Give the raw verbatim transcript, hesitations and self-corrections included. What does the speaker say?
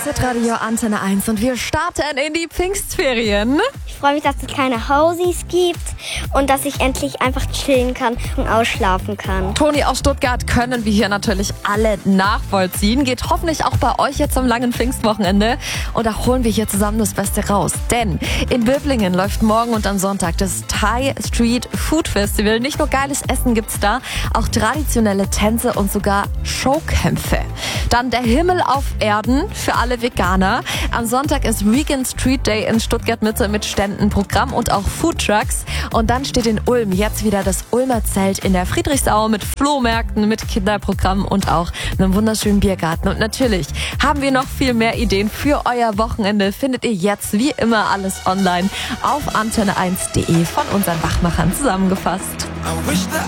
ist Hitradio Antenne eins und wir starten in die Pfingstferien. Ich freue mich, dass es keine Hausis gibt und dass ich endlich einfach chillen kann und ausschlafen kann. Toni aus Stuttgart können wir hier natürlich alle nachvollziehen. Geht hoffentlich auch bei euch jetzt am langen Pfingstwochenende. Und da holen wir hier zusammen das Beste raus. Denn in Böblingen läuft morgen und am Sonntag das Thai Street Food Festival. Nicht nur geiles Essen gibt's da, auch traditionelle Tänze und sogar Showkämpfe. Dann der Himmel auf Erden für alle Veganer. Am Sonntag ist Vegan Street Day in Stuttgart Mitte mit Ständen, Programm und auch Foodtrucks. Und dann steht in Ulm jetzt wieder das Ulmer Zelt in der Friedrichsau mit Flohmärkten, mit Kinderprogramm und auch einem wunderschönen Biergarten. Und natürlich haben wir noch viel mehr Ideen für euer Wochenende. Findet ihr jetzt wie immer alles online auf antenne eins punkt de von unseren Wachmachern zusammengefasst.